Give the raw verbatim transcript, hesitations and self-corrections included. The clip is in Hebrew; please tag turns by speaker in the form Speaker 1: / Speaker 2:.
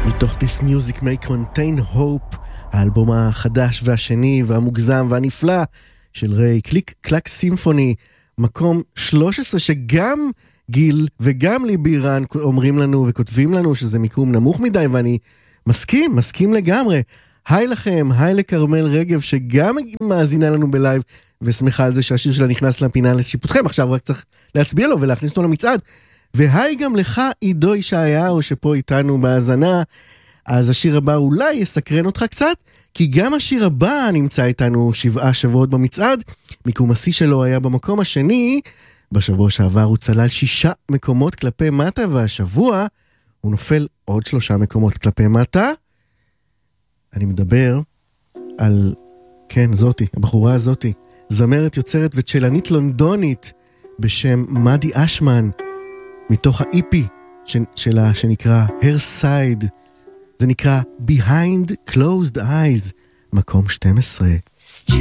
Speaker 1: מתוך This Music May Contain Hope, האלבום החדש והשני והמוגזם והנפלא של ריי קליק קלק סימפוני, מקום שלוש עשרה, שגם גיל וגם ליבירן אומרים לנו וכותבים לנו שזה מיקום נמוך מדי, ואני מסכים, מסכים לגמרי. היי לכם, היי לקרמל רגב שגם מאזינה לנו בלייב ושמחה על זה שהשיר שלה נכנס לפינה לשיפוטכם, עכשיו רק צריך להצביע לו ולהכניס אותו למצעד. והי גם לך עידו ישעיהו שפה איתנו בהאזנה. אז השיר הבא אולי יסקרן אותך קצת, כי גם השיר הבא נמצא איתנו שבעה שבועות במצעד. מיקום השיא שלו היה במקום השני, בשבוע שעבר הוא צלל שישה מקומות כלפי מטה, והשבוע הוא נופל עוד שלושה מקומות כלפי מטה. אני מדבר על, כן, זאתי, הבחורה הזאתי, זמרת, יוצרת וצ'לנית לונדונית בשם מדי אשמן, מתוך ה-אי פי שלה שנקרא Her Side, זה נקרא Behind Closed Eyes, מקום שתים עשרה.